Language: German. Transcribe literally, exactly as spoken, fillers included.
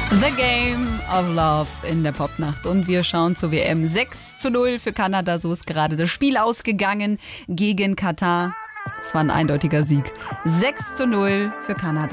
The Game of Love in der Popnacht. Und wir schauen zur W M. sechs zu null für Kanada. So ist gerade das Spiel ausgegangen gegen Katar. Es war ein eindeutiger Sieg. sechs zu null für Kanada.